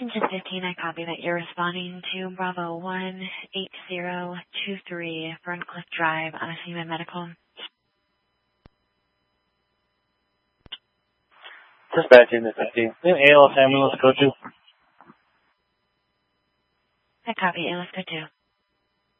Engine 15, I copy that you're responding to Bravo 18023 Ferncliff Drive on a SEMA medical. Dispatch Engine 15. ALS ambulance, code 2. I copy, ALS code 2.